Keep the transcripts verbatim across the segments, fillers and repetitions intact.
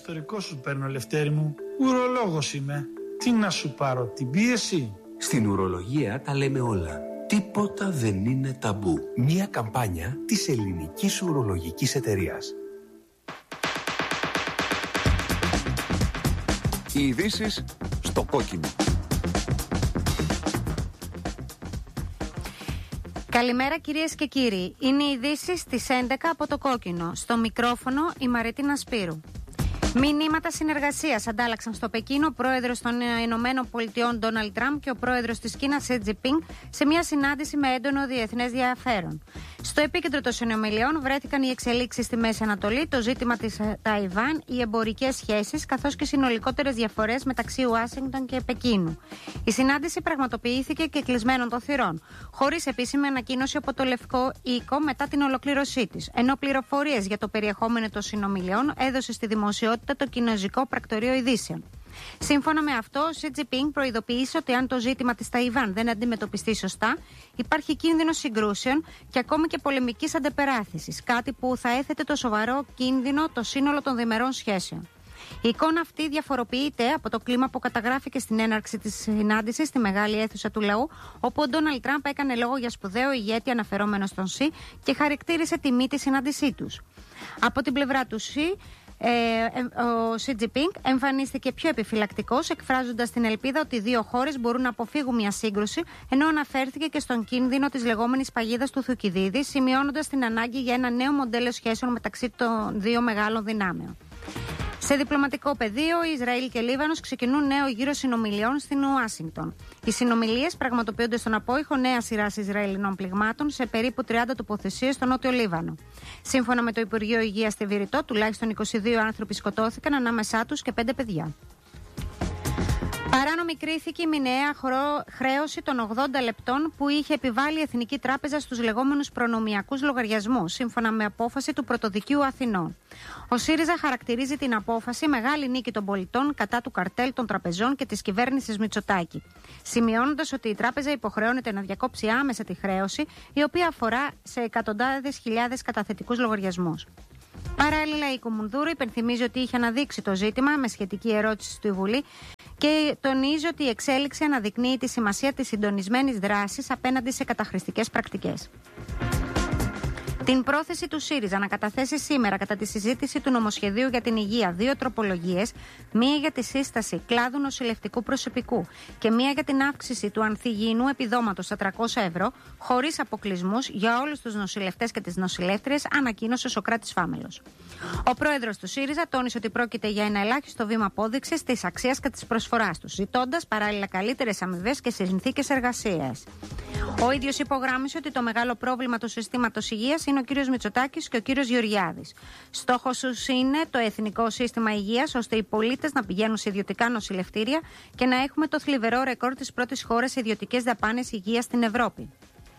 ιστορικό σου παίρνω, Λευτέρη μου. Ουρολόγος είμαι. Τι να σου πάρω, την πίεση? Στην ουρολογία τα λέμε όλα. Τίποτα δεν είναι ταμπού. Μια καμπάνια της Ελληνικής Ουρολογικής Εταιρείας. Οι ειδήσεις στο κόκκινο. Καλημέρα κυρίες και κύριοι. Είναι οι ειδήσεις στις έντεκα από το κόκκινο. Στο μικρόφωνο η Μαρίτινα Σπύρου. Μηνύματα συνεργασίας αντάλλαξαν στο Πεκίνο ο πρόεδρος των Ηνωμένων Πολιτειών Ντόναλντ Τραμπ και ο πρόεδρος της Κίνας Σι Τζινπίνγκ σε μια συνάντηση με έντονο διεθνές ενδιαφέρον. Στο επίκεντρο των συνομιλιών βρέθηκαν οι εξελίξεις στη Μέση Ανατολή, το ζήτημα της Ταϊβάν, οι εμπορικές σχέσεις καθώς και συνολικότερες διαφορές μεταξύ Ουάσιγκτον και Πεκίνου. Η συνάντηση πραγματοποιήθηκε και κλεισμένων των θυρών, χωρίς επίσημη ανακοίνωση από το Λευκό Οίκο μετά την ολοκλήρωσή της, ενώ πληροφορίες για το περιεχόμενο των συνομιλιών έδωσε στη δημοσιότητα το Κινέζικο Πρακτορείο Ειδήσεων. Σύμφωνα με αυτό, ο Σι Τζινπίνγκ προειδοποίησε ότι αν το ζήτημα της Ταϊβάν δεν αντιμετωπιστεί σωστά, υπάρχει κίνδυνος συγκρούσεων και ακόμη και πολεμικής αντεπεράθεσης, κάτι που θα έθετε το σοβαρό κίνδυνο το σύνολο των διμερών σχέσεων. Η εικόνα αυτή διαφοροποιείται από το κλίμα που καταγράφηκε στην έναρξη της συνάντησης στη μεγάλη αίθουσα του λαού, όπου ο Ντόναλντ Τραμπ έκανε λόγο για σπουδαίο ηγέτη αναφερόμενο στον Σι και χαρακτήρισε τιμή τη συνάντησή τους. Από την πλευρά του Σι, Ε, ε, ο Σι Τζινπίνγκ εμφανίστηκε πιο επιφυλακτικός, εκφράζοντας την ελπίδα ότι οι δύο χώρες μπορούν να αποφύγουν μια σύγκρουση, ενώ αναφέρθηκε και στον κίνδυνο της λεγόμενης παγίδας του Θουκυδίδη, σημειώνοντας την ανάγκη για ένα νέο μοντέλο σχέσεων μεταξύ των δύο μεγάλων δυνάμεων. Σε διπλωματικό πεδίο, Ισραήλ και Λίβανος ξεκινούν νέο γύρο συνομιλιών στην Ουάσιγκτον. Οι συνομιλίες πραγματοποιούνται στον απόϊχο νέα σειρά Ισραηλινών πληγμάτων σε περίπου τριάντα τοποθεσίες στο νότιο Λίβανο. Σύμφωνα με το Υπουργείο Υγείας στη Βηρητό, τουλάχιστον είκοσι δύο άνθρωποι σκοτώθηκαν, ανάμεσά τους και πέντε παιδιά. Παράνομη κρίθηκε η μηνιαία χρέωση των ογδόντα λεπτών που είχε επιβάλει η Εθνική Τράπεζα στους λεγόμενους προνομιακούς λογαριασμούς, σύμφωνα με απόφαση του Πρωτοδικείου Αθηνών. Ο ΣΥΡΙΖΑ χαρακτηρίζει την απόφαση μεγάλη νίκη των πολιτών κατά του καρτέλ των τραπεζών και της κυβέρνησης Μητσοτάκη, σημειώνοντας ότι η τράπεζα υποχρεώνεται να διακόψει άμεσα τη χρέωση, η οποία αφορά σε εκατοντάδες χιλιάδες καταθετικούς λογαριασμούς. Παράλληλα, η Κουμουνδούρου υπενθυμίζει ότι είχε αναδείξει το ζήτημα με σχετική ερώτηση στη Βουλή και τονίζει ότι η εξέλιξη αναδεικνύει τη σημασία της συντονισμένης δράσης απέναντι σε καταχρηστικές πρακτικές. Την πρόθεση του ΣΥΡΙΖΑ να καταθέσει σήμερα κατά τη συζήτηση του νομοσχεδίου για την υγεία δύο τροπολογίες, μία για τη σύσταση κλάδου νοσηλευτικού προσωπικού και μία για την αύξηση του ανθυγιεινού επιδόματος στα τριακόσια ευρώ, χωρίς αποκλεισμούς για όλους τους νοσηλευτές και τις νοσηλεύτριες, ανακοίνωσε ο Σωκράτης Φάμελος. Ο πρόεδρος του ΣΥΡΙΖΑ τόνισε ότι πρόκειται για ένα ελάχιστο βήμα απόδειξης της αξίας και της προσφοράς του, ζητώντας παράλληλα καλύτερες αμοιβές και συνθήκες εργασίας. Ο ίδιος υπογράμμισε ότι το μεγάλο πρόβλημα του συστήματος υγείας είναι ο κύριος Μητσοτάκης και ο κύριος Γεωργιάδης. Στόχος τους είναι το εθνικό σύστημα υγείας, ώστε οι πολίτες να πηγαίνουν σε ιδιωτικά νοσηλευτήρια και να έχουμε το θλιβερό ρεκόρ της πρώτης χώρας σε ιδιωτικές δαπάνες υγείας στην Ευρώπη.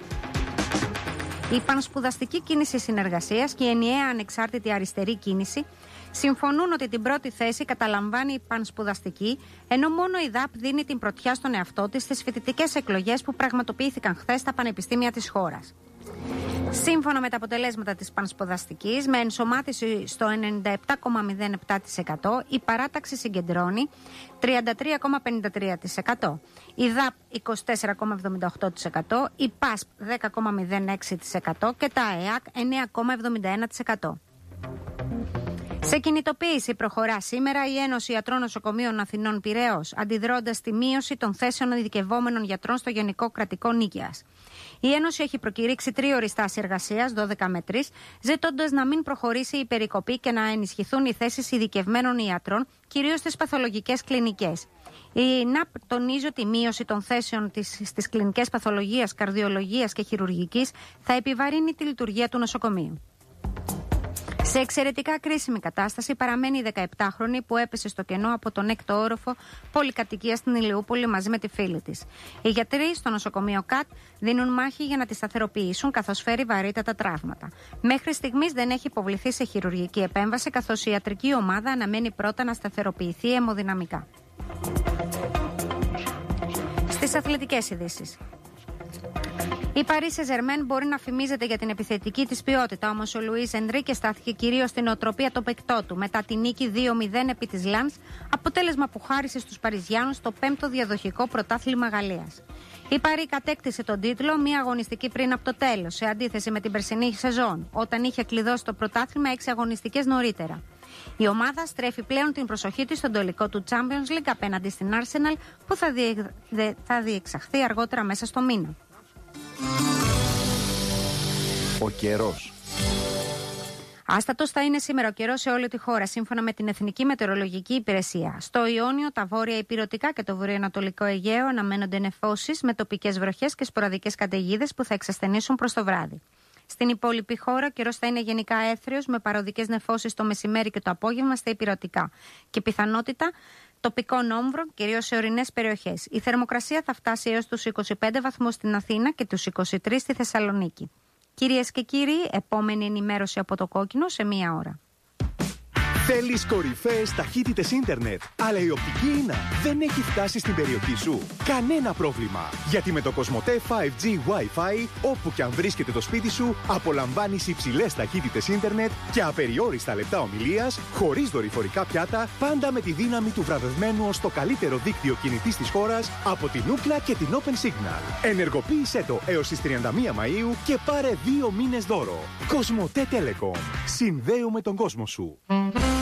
Η πανσπουδαστική κίνηση συνεργασίας και η ενιαία ανεξάρτητη αριστερή κίνηση συμφωνούν ότι την πρώτη θέση καταλαμβάνει η πανσπουδαστική, ενώ μόνο η ΔΑΠ δίνει την πρωτιά στον εαυτό της στις φοιτητικές εκλογές που πραγματοποιήθηκαν χθες στα πανεπιστήμια της χώρας. Σύμφωνα με τα αποτελέσματα της πανσπουδαστικής, με ενσωμάτιση στο ενενήντα επτά κόμμα μηδέν επτά τοις εκατό, η παράταξη συγκεντρώνει τριάντα τρία κόμμα πενήντα τρία τοις εκατό, η ΔΑΠ είκοσι τέσσερα κόμμα εβδομήντα οκτώ τοις εκατό, η ΠΑΣΠ δέκα κόμμα μηδέν έξι τοις εκατό και τα ΑΕΑΚ εννέα κόμμα εβδομήντα ένα τοις εκατό. Σε κινητοποίηση προχωρά σήμερα η Ένωση Ιατρών Νοσοκομείων Αθηνών Πειραιώς, αντιδρώντας στη μείωση των θέσεων ειδικευόμενων γιατρών στο Γενικό Κρατικό Νίκαιας. Η Ένωση έχει προκηρύξει τρίωρη στάση εργασίας, δώδεκα με τρία, ζητώντας να μην προχωρήσει η περικοπή και να ενισχυθούν οι θέσεις ειδικευμένων ιατρών, κυρίως στις παθολογικές κλινικές. Η ΝΑΠ τονίζει ότι η μείωση των θέσεων στις κλινικές παθολογίας, καρδιολογίας και χειρουργικής θα επιβαρύνει τη λειτουργία του νοσοκομείου. Σε εξαιρετικά κρίσιμη κατάσταση παραμένει η δεκαεπτάχρονη που έπεσε στο κενό από τον έκτο όροφο πολυκατοικία στην Ηλιούπολη μαζί με τη φίλη της. Οι γιατροί στο νοσοκομείο ΚΑΤ δίνουν μάχη για να τη σταθεροποιήσουν, καθώς φέρει βαρύτατα τραύματα. Μέχρι στιγμής δεν έχει υποβληθεί σε χειρουργική επέμβαση, καθώς η ιατρική ομάδα αναμένει πρώτα να σταθεροποιηθεί αιμοδυναμικά. Στις αθλητικές ειδήσεις. Η Paris Saint-Germain μπορεί να φημίζεται για την επιθετική της ποιότητα, όμως ο Λουίς Ενρίκε στάθηκε κυρίως στην οτροπία των παικτών του μετά τη νίκη δύο μηδέν επί της Λανς, αποτέλεσμα που χάρισε στους Παριζιάνους το πέμπτο διαδοχικό πρωτάθλημα Γαλλίας. Η Παρί κατέκτησε τον τίτλο μία αγωνιστική πριν από το τέλος, σε αντίθεση με την περσινή σεζόν, όταν είχε κλειδώσει το πρωτάθλημα έξι αγωνιστικές νωρίτερα. Η ομάδα στρέφει πλέον την προσοχή της στον τελικό του Champions League απέναντι στην Arsenal, που θα, διε... θα διεξαχθεί αργότερα μέσα στο μήνα. Ο καιρός. Άστατος θα είναι σήμερα ο καιρός σε όλη τη χώρα, σύμφωνα με την Εθνική Μετεωρολογική Υπηρεσία. Στο Ιόνιο, τα βόρεια Ηπειρωτικά και το βορειοανατολικό Αιγαίο αναμένονται νεφώσεις με τοπικές βροχές και σποραδικές καταιγίδες που θα εξασθενήσουν προς το βράδυ. Στην υπόλοιπη χώρα, ο καιρός θα είναι γενικά έθριος με παροδικές νεφώσεις το μεσημέρι και το απόγευμα στα Ηπειρωτικά και πιθανότητα τοπικών όμβρων, κυρίως σε ορεινές περιοχές. Η θερμοκρασία θα φτάσει έως τους είκοσι πέντε βαθμούς στην Αθήνα και τους είκοσι τρεις στη Θεσσαλονίκη. Κυρίες και κύριοι, επόμενη ενημέρωση από το Κόκκινο σε μία ώρα. Θέλεις κορυφαίες ταχύτητες ίντερνετ, αλλά η οπτική ίνα δεν έχει φτάσει στην περιοχή σου? Κανένα πρόβλημα, γιατί με το Κοσμοτέ φάιβ τζι Wi-Fi, όπου και αν βρίσκεται το σπίτι σου, απολαμβάνεις υψηλές ταχύτητες ίντερνετ και απεριόριστα λεπτά ομιλίας, χωρίς δορυφορικά πιάτα, πάντα με τη δύναμη του βραβευμένου ως το καλύτερο δίκτυο κινητής της χώρας από την Ookla και την Open Signal. Ενεργοποίησέ το έως τις τριάντα μία Μαΐου και πάρε δύο μήνες δώρο. Κοσμοτέ Telecom. Συνδέουμε τον κόσμο σου.